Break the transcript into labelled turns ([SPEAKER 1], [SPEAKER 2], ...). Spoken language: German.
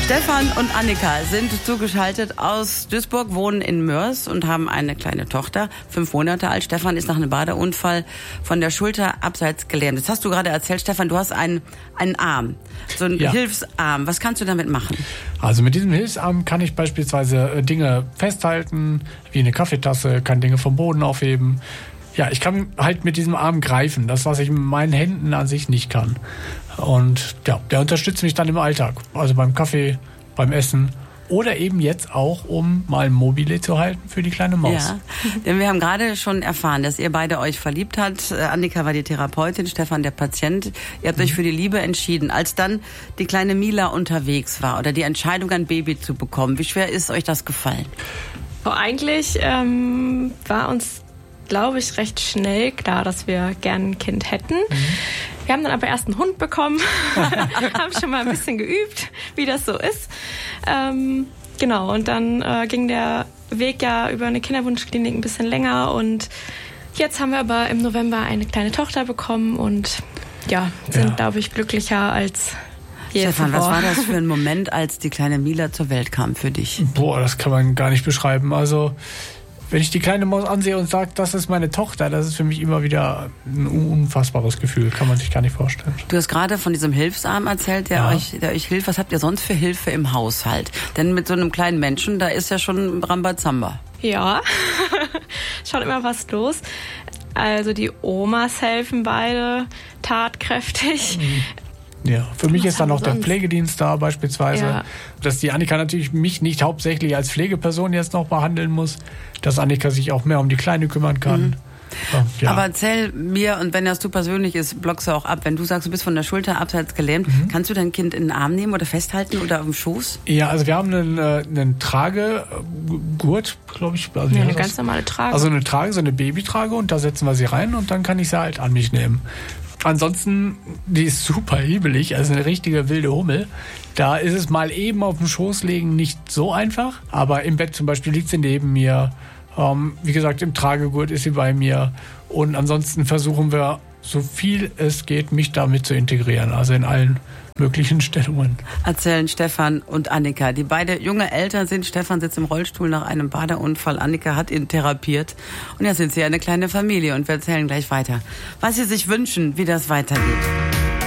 [SPEAKER 1] Stefan und Annika sind zugeschaltet aus Duisburg, wohnen in Moers und haben eine kleine Tochter, 5 Monate alt. Stefan ist nach einem Badeunfall von der Schulter abseits gelähmt. Das hast du gerade erzählt, Stefan, du hast einen Arm, so einen Hilfsarm. Was kannst du damit machen?
[SPEAKER 2] Also mit diesem Hilfsarm kann ich beispielsweise Dinge festhalten, wie eine Kaffeetasse, kann Dinge vom Boden aufheben. Ja, ich kann halt mit diesem Arm greifen, das, was ich mit meinen Händen an sich nicht kann. Und ja, der unterstützt mich dann im Alltag, also beim Kaffee, beim Essen oder eben jetzt auch, um mal ein Mobile zu halten für die kleine Maus.
[SPEAKER 1] Ja, denn wir haben gerade schon erfahren, dass ihr beide euch verliebt habt. Annika war die Therapeutin, Stefan der Patient. Ihr habt euch für die Liebe entschieden. Als dann die kleine Mila unterwegs war oder die Entscheidung, ein Baby zu bekommen, wie schwer ist euch das gefallen?
[SPEAKER 3] Eigentlich war uns, glaube ich, recht schnell klar, dass wir gern ein Kind hätten. Wir haben dann aber erst einen Hund bekommen, haben schon mal ein bisschen geübt, wie das so ist. Genau, und dann ging der Weg ja über eine Kinderwunschklinik ein bisschen länger und jetzt haben wir aber im November eine kleine Tochter bekommen und sind, glaube ich, glücklicher als je
[SPEAKER 1] Stefan,
[SPEAKER 3] zuvor.
[SPEAKER 1] was war das für ein Moment, als die kleine Mila zur Welt kam für dich?
[SPEAKER 2] Boah, das kann man gar nicht beschreiben. Also wenn ich die kleine Maus ansehe und sage, das ist meine Tochter, das ist für mich immer wieder ein unfassbares Gefühl. Kann man sich gar nicht vorstellen.
[SPEAKER 1] Du hast gerade von diesem Hilfsarm erzählt, der euch hilft. Was habt ihr sonst für Hilfe im Haushalt? Denn mit so einem kleinen Menschen, da ist ja schon Rambazamba.
[SPEAKER 3] Ja, schaut immer was los. Also die Omas helfen beide tatkräftig.
[SPEAKER 2] Ja, für mich ist dann auch der Pflegedienst da beispielsweise, dass die Annika natürlich mich nicht hauptsächlich als Pflegeperson jetzt noch behandeln muss, dass Annika sich auch mehr um die Kleine kümmern kann. Ja.
[SPEAKER 1] Aber erzähl mir, und wenn das zu persönlich ist, blockst du auch ab. Wenn du sagst, du bist von der Schulter abseits gelähmt, kannst du dein Kind in den Arm nehmen oder festhalten oder auf dem Schoß?
[SPEAKER 2] Ja, also wir haben einen Tragegurt, glaube ich. Also
[SPEAKER 3] eine ganz normale Trage.
[SPEAKER 2] Also eine Trage, so eine Babytrage, und da setzen wir sie rein und dann kann ich sie halt an mich nehmen. Ansonsten, die ist super hibbelig, also eine richtige wilde Hummel. Da ist es mal eben auf dem Schoß legen nicht so einfach, aber im Bett zum Beispiel liegt sie neben mir. Wie gesagt, im Tragegurt ist sie bei mir. Und ansonsten versuchen wir, so viel es geht, mich damit zu integrieren, also in allen möglichen Stellungen.
[SPEAKER 1] Erzählen Stefan und Annika, die beide junge Eltern sind. Stefan sitzt im Rollstuhl nach einem Badeunfall. Annika hat ihn therapiert. Und jetzt sind sie eine kleine Familie und wir erzählen gleich weiter, was sie sich wünschen, wie das weitergeht.